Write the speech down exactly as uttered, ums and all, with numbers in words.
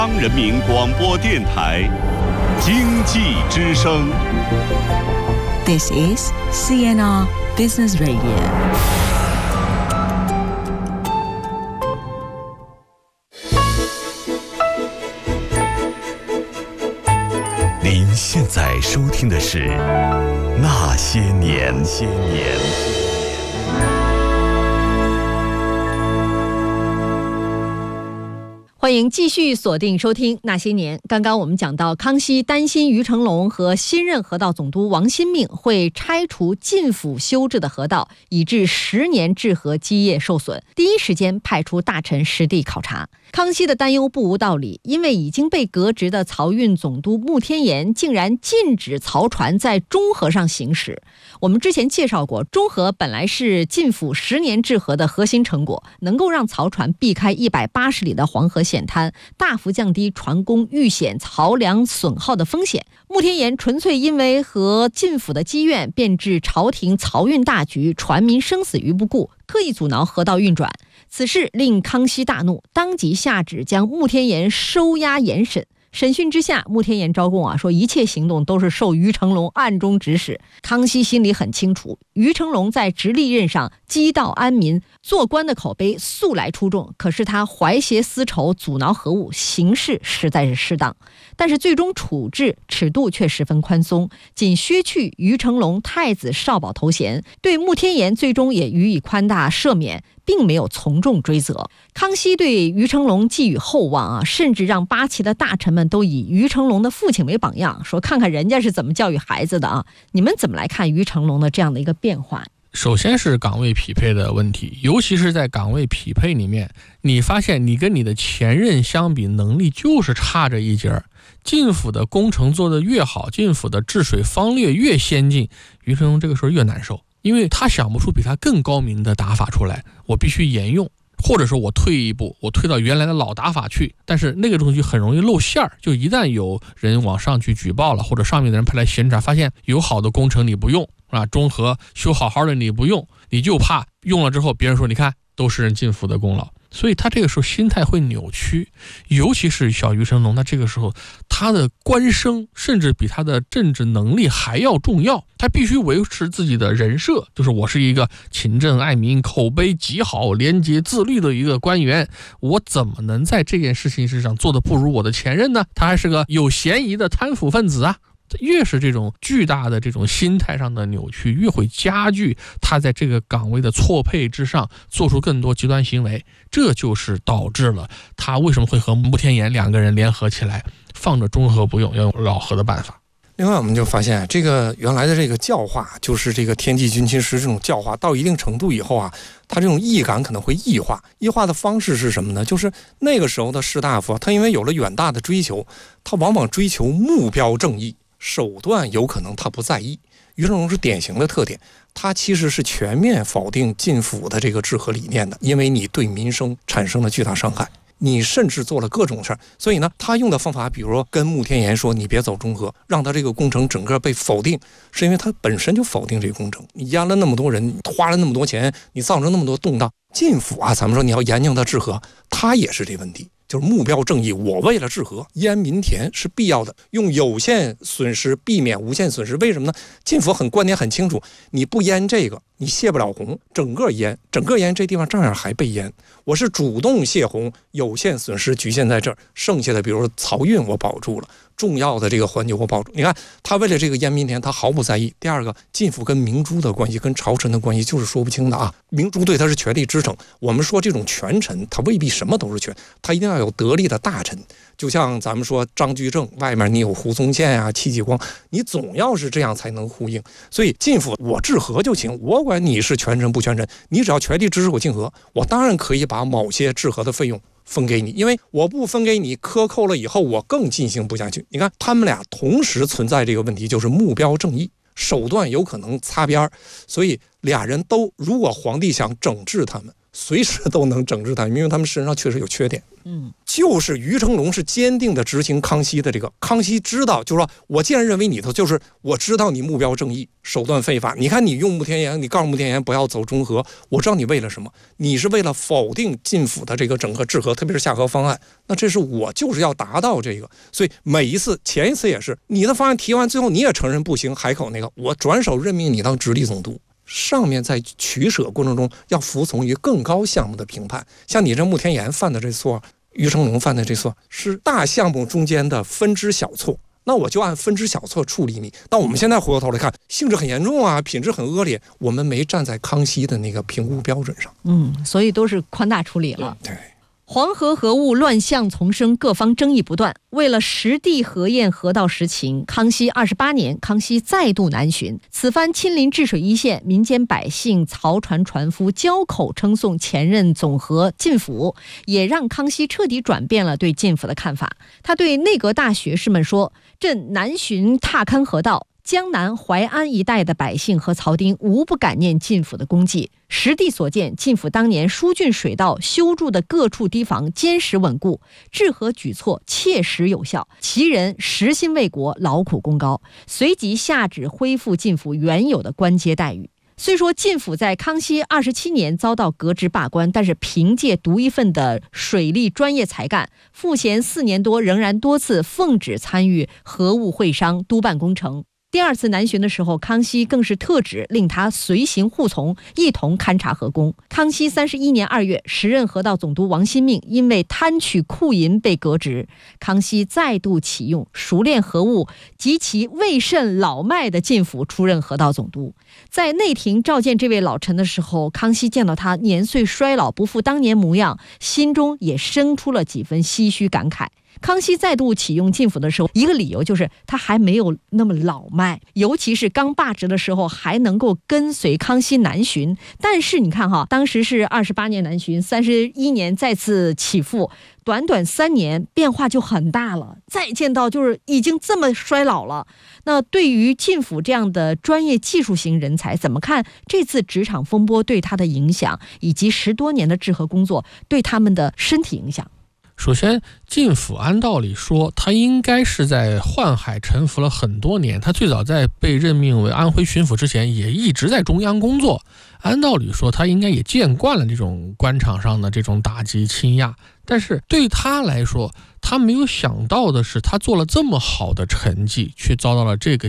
中央人民广播电台经济之声。 This is C N R Business Radio。 您现在收听的是《那些年》。些年。 欢迎继续锁定收听《那些年》。刚刚我们讲到，康熙担心于成龙和新任河道总督王新命会拆除晋府修治的河道，以致十年治河基业受损，第一时间派出大臣实地考察。康熙的担忧不无道理，因为已经被革职的漕运总督穆天言竟然禁止漕船在中河上行驶。我们之前介绍过，中河本来是晋府十年治河的核心成果，能够让漕船避开一百八十里的黄河险滩，大幅降低船工遇险、漕粮损耗的风险。穆天言纯粹因为和晋府的积怨，便置朝廷漕运大局、船民生死于不顾，刻意阻挠河道运转。此事令康熙大怒，当即下旨将穆天言收押严审。审讯之下，穆天言招供啊，说一切行动都是受于成龙暗中指使。康熙心里很清楚，于成龙在直隶任上积道安民，做官的口碑素来出众，可是他怀挟私仇，阻挠河务，行事实在是失当。但是最终处置尺度却十分宽松，仅削去于成龙太子少保头衔，对穆天言最终也予以宽大赦免，并没有从重追责。康熙对于成龙寄予厚望啊，甚至让八旗的大臣们都以于成龙的父亲为榜样，说看看人家是怎么教育孩子的啊！你们怎么来看于成龙的这样的一个变化？ 首先是岗位匹配的问题，尤其是在岗位匹配里面，你发现你跟你的前任相比，能力就是差着一截儿。晋府的工程做得越好，晋府的治水方略越先进，于成龙这个时候越难受，因为他想不出比他更高明的打法出来，我必须沿用，或者说我退一步，我退到原来的老打法去，但是那个东西很容易露馅儿，就一旦有人往上去举报了，或者上面的人派来巡查，发现有好的工程你不用啊，中河修好好的你不用，你就怕用了之后别人说你看都是人晋府的功劳，所以他这个时候心态会扭曲。尤其是小于成龙，他这个时候他的官声甚至比他的政治能力还要重要，他必须维持自己的人设，就是我是一个勤政爱民、口碑极好、廉洁自律的一个官员，我怎么能在这件事情上做得不如我的前任呢？他还是个有嫌疑的贪腐分子啊！越是这种巨大的这种心态上的扭曲，越会加剧他在这个岗位的错配之上做出更多极端行为，这就是导致了他为什么会和穆天言两个人联合起来，放着中河不用，要用老河的办法。 另外我们就发现，这个原来的这个教化，就是这个天际军亲师这种教化到一定程度以后啊，他这种义感可能会异化。异化的方式是什么呢？就是那个时候的士大夫，他因为有了远大的追求，他往往追求目标正义，手段有可能他不在意。于成龙是典型的特点，他其实是全面否定晋府的这个治河理念的，因为你对民生产生了巨大伤害，你甚至做了各种事儿，所以呢，他用的方法，比如说跟穆天言说你别走中河，让他这个工程整个被否定，是因为他本身就否定这个工程。你压了那么多人，花了那么多钱，你造成那么多动荡。晋府啊，咱们说你要严禁他治河，他也是这问题。就是目标正义，我为了治河淹民田是必要的，用有限损失避免无限损失。为什么呢？晋府很观点很清楚，你不淹这个你泄不了洪，整个淹整个淹这地方照样还被淹，我是主动泄洪，有限损失局限在这儿，剩下的比如说漕运我保住了，重要的这个环节我保住。你看他为了这个淹民田他毫不在意。第二个，晋府跟明珠的关系跟朝臣的关系就是说不清的啊。明珠对他是权力支撑，我们说这种权臣他未必什么都是权，他一定要有得力的大臣，就像咱们说张居正外面你有胡宗宪啊、戚继光，你总要是这样才能呼应。所以晋府我治河就行，我管你是权臣不权臣，你只要全力支持我晋河，我当然可以把某些治河的费用分给你，因为我不分给你，克扣了以后我更进行不下去。你看他们俩同时存在这个问题，就是目标正义，手段有可能擦边，所以俩人都，如果皇帝想整治他们， 随时都能整治他，因为他们身上确实有缺点。 嗯， 就是于成龙是坚定的执行康熙的这个，康熙知道，就是说我既然认为你的，就是我知道你目标正义，手段非法。你看你用穆天言，你告诉穆天言不要走中和，我知道你为了什么，你是为了否定晋府的这个整个治和，特别是下河方案。那这是我就是要达到这个，所以每一次，前一次也是你的方案提完，最后你也承认不行，海口那个我转手任命你当直隶总督。上面在取舍过程中要服从于更高项目的评判，像你这穆天言犯的这错，于成龙犯的这错是大项目中间的分支小错，那我就按分支小错处理你。那我们现在回过头来看，性质很严重啊，品质很恶劣，我们没站在康熙的那个评估标准上， 嗯，所以都是宽大处理了。 对。 黄河河务乱象丛生，各方争议不断。为了实地核验河道实情，康熙二十八年，康熙再度南巡。此番亲临治水一线，民间百姓、漕船船夫交口称颂前任总和晋府，也让康熙彻底转变了对晋府的看法。他对内阁大学士们说：“朕南巡踏勘河道，江南淮安一带的百姓和漕丁无不感念晋府的功绩。实地所见，晋府当年疏浚水道修筑的各处堤防坚实稳固，治河举措切实有效，其人实心为国，劳苦功高。随即下旨恢复晋府原有的官阶待遇。”虽说晋府在康熙二十七年遭到革职罢官，但是凭借独一份的水利专业才干，赋闲四年多仍然多次奉旨参与河务会商，督办工程。第二次南巡的时候，康熙更是特旨令他随行护从，一同勘察河工。康熙三十一年二月，时任河道总督王新命因为贪取库银被革职，康熙再度启用熟练河务及其未甚老迈的晋府出任河道总督。在内廷召见这位老臣的时候，康熙见到他年岁衰老，不复当年模样，心中也生出了几分唏嘘感慨。康熙再度启用晋府的时候，一个理由就是他还没有那么老迈，尤其是刚罢职的时候还能够跟随康熙南巡。但是你看哈，当时是二十八年南巡，三十一年再次起复，短短三年变化就很大了。再见到就是已经这么衰老了。那对于晋府这样的专业技术型人才，怎么看这次职场风波对他的影响，以及十多年的治河工作对他们的身体影响？ 首先，晋府按道理说，他应该是在宦海沉浮了很多年。他最早在被任命为安徽巡抚之前，也一直在中央工作。按道理说，他应该也见惯了这种官场上的这种打击倾轧。但是对他来说，他没有想到的是，他做了这么好的成绩，却遭到了这个